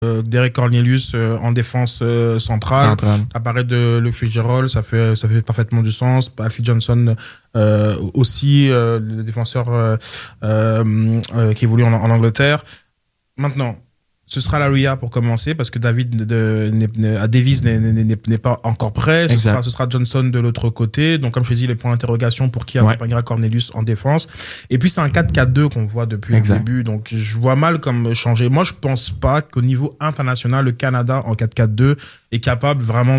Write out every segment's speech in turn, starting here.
Derek Cornelius en défense centrale. Apparaît de Luke Fitzgerald, ça fait parfaitement du sens. Alfie Johnson aussi, le défenseur qui évolue en Angleterre. Maintenant, ce sera Laryea pour commencer parce que Davies n'est pas encore prêt. Ce sera Johnson de l'autre côté. Donc, comme je dis, les points d'interrogation pour qui accompagnera Cornelius en défense. Et puis, c'est un 4-4-2 qu'on voit depuis le début. Donc, je vois mal comme changer. Moi, je pense pas qu'au niveau international, le Canada en 4-4-2 est capable vraiment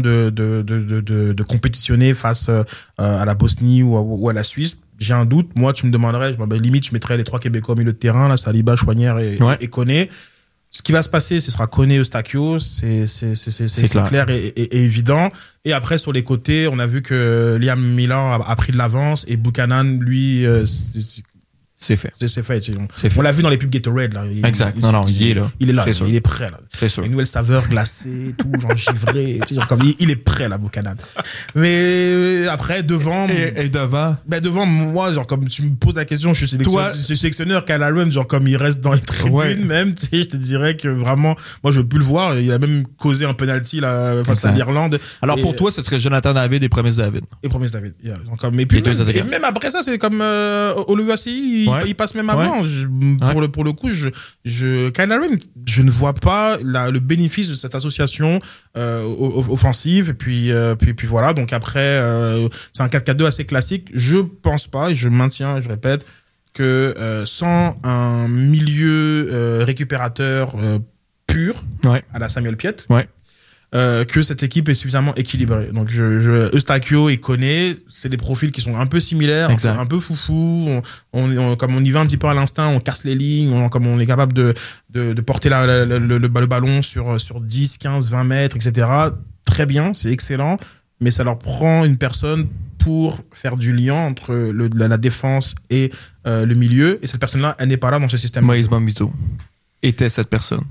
de compétitionner face à la Bosnie ou à la Suisse. J'ai un doute. Moi, tu me demanderais, limite, je mettrais les 3 Québécois au milieu de terrain, là, Saliba, Chouanière et Koné. Ce qui va se passer, ce sera Koné Eustáquio, c'est clair et évident. Et après, sur les côtés, on a vu que Liam Miller a pris de l'avance et Buchanan, lui, c'est fait. On l'a vu dans les pubs Gatorade, là. Il est là. Il est là, il est prêt, là. C'est sûr. Une nouvelle saveur glacée, tout, genre givré, il est prêt, là, Buchanan. Mais après, devant. Et devant? Devant, moi, genre, comme tu me poses la question, je suis sélectionneur, Kyle Allen, genre, comme il reste dans les tribunes, même, tu sais, je te dirais que vraiment, moi, je veux plus le voir. Il a même causé un penalty, là, face à l'Irlande. Alors, pour toi, ce serait Jonathan David et Promise David. Et Promise David. Yeah. Et même après ça, c'est comme, Oluwaseyi, il passe même avant. Pour le coup, Kyle Allen, je ne vois pas le bénéfice de cette association offensive. Et puis voilà. Donc après, c'est un 4-4-2 assez classique. Je pense pas, et je maintiens, je répète, que sans un milieu récupérateur pur à la Samuel Piette, que cette équipe est suffisamment équilibrée. Donc Eustáquio et Koné, c'est des profils qui sont un peu similaires, un peu foufou. Comme on y va un petit peu à l'instinct, on casse les lignes, comme on est capable de porter le ballon sur 10, 15, 20 mètres, etc. Très bien, c'est excellent, mais ça leur prend une personne pour faire du lien entre la défense et le milieu. Et cette personne-là, elle n'est pas là dans ce système. Moïse Bambito était cette personne.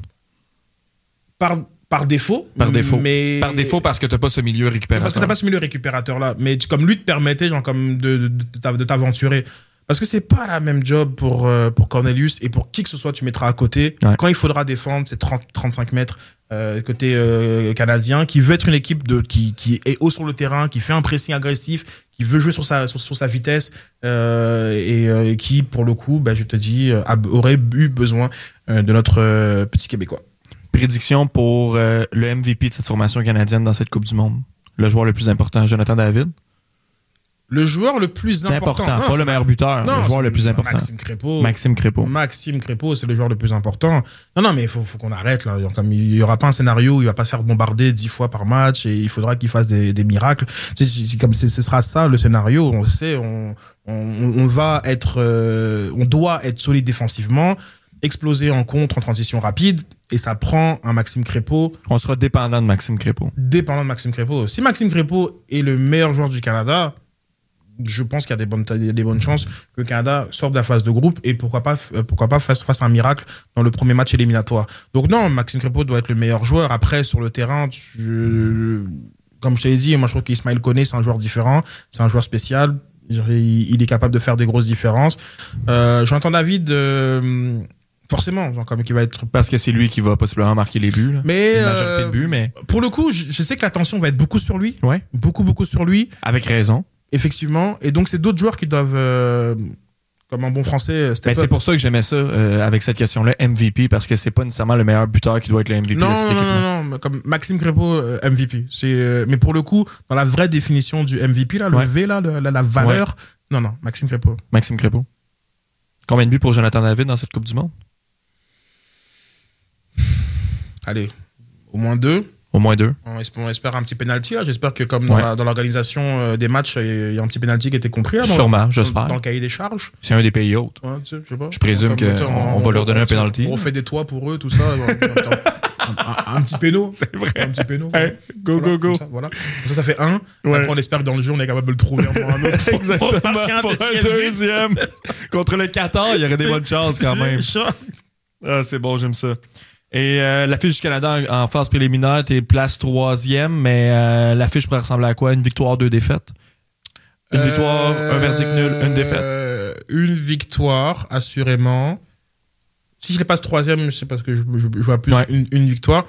Par défaut. Mais... Par défaut parce que t'as pas ce milieu récupérateur. Parce que t'as pas ce milieu récupérateur là. Mais comme lui te permettait, genre, comme de t'aventurer. Parce que c'est pas la même job pour Cornelius et pour qui que ce soit tu mettras à côté. Quand il faudra défendre, c'est 35 mètres, côté canadien, qui veut être une équipe qui est haut sur le terrain, qui fait un pressing agressif, qui veut jouer sur sa vitesse, et qui, pour le coup, je te dis, aurait eu besoin de notre petit Québécois. Prédiction pour le MVP de cette formation canadienne dans cette Coupe du Monde. Le joueur le plus important, Jonathan David. Le joueur le plus important. C'est important, pas le meilleur buteur. Le joueur le plus important. Maxime Crépeau, c'est le joueur le plus important. Non, mais il faut qu'on arrête, là. Comme il y aura pas un scénario où il va pas se faire bombarder 10 fois par match et il faudra qu'il fasse des miracles. Comme ce sera ça, le scénario. On sait, on doit être solide défensivement, exploser en contre, en transition rapide, et ça prend un Maxime Crépeau. On sera dépendant de Maxime Crépeau. Si Maxime Crépeau est le meilleur joueur du Canada, je pense qu'il y a des bonnes chances que le Canada sorte de la phase de groupe et pourquoi pas fasse un miracle dans le premier match éliminatoire. Donc non, Maxime Crépeau doit être le meilleur joueur. Après, sur le terrain, comme je te l'ai dit, moi je trouve qu'Ismaël Koné, c'est un joueur différent, c'est un joueur spécial. Il est capable de faire des grosses différences. J'entends David... forcément, genre, comme qui va être... Parce que c'est lui qui va possiblement marquer les buts. Là. Mais une majorité de buts, mais... Pour le coup, je sais que l'attention va être beaucoup sur lui. Ouais. Beaucoup sur lui. Avec raison. Effectivement. Et donc, c'est d'autres joueurs qui doivent, comme un bon français, step up. C'est pour ça que j'aimais ça avec cette question-là, MVP, parce que c'est pas nécessairement le meilleur buteur qui doit être le MVP de cette équipe-là. Non, comme Maxime Crépeau, MVP. Mais pour le coup, dans la vraie définition du MVP, là, le V, là, la valeur... Ouais. Non, Maxime Crépeau. Combien de buts pour Jonathan David dans cette Coupe du Monde? Allez, au moins 2. On espère un petit penalty là. J'espère que comme dans l'organisation des matchs, il y a un petit penalty qui était compris là. Sûrement, j'espère. Dans le cahier des charges. C'est un des pays hôtes. Ouais, tu sais, je sais pas. Je présume qu'on va leur donner un penalty. On fait des toits pour eux, tout ça. un petit péno. C'est vrai. Un petit péno. Hey, go. Voilà. Ça fait 1. Après, on espère que dans le jeu, on est capable de le trouver pour un autre. Exactement. Pour un deuxième. Contre le Qatar, il y aurait des bonnes chances quand même. Ah, c'est bon, j'aime ça. Et l'affiche du Canada en phase préliminaire, t'es place 3e, mais l'affiche pourrait ressembler à quoi? Une victoire, 2 défaites? Une victoire, un verdict nul, une défaite? Une victoire, assurément. Si je les passe troisième, c'est parce que je vois plus une victoire.